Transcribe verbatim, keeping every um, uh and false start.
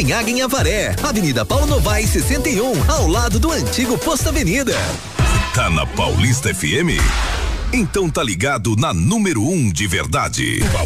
Capenhaga em Avaré, Avenida Paulo Novaes sessenta e um, ao lado do antigo Posto Avenida. Tá na Paulista F M? Então tá ligado na número um de verdade.